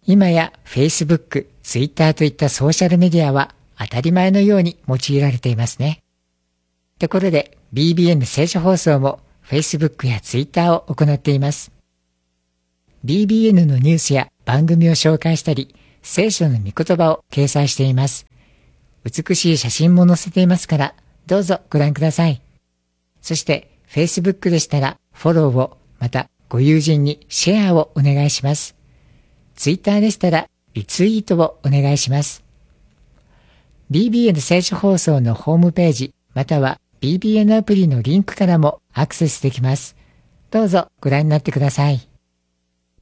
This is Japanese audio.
今や Facebook、Twitter といったソーシャルメディアは当たり前のように用いられていますね。ところで BBN 聖書放送も Facebook や Twitter を行っています。BBN のニュースや番組を紹介したり、聖書の御言葉を掲載しています。美しい写真も載せていますから、どうぞご覧ください。そして Facebook でしたらフォローを、またご友人にシェアをお願いします。Twitter でしたらリツイートをお願いします。BBN 聖書放送のホームページ、または BBN アプリのリンクからもアクセスできます。どうぞご覧になってください。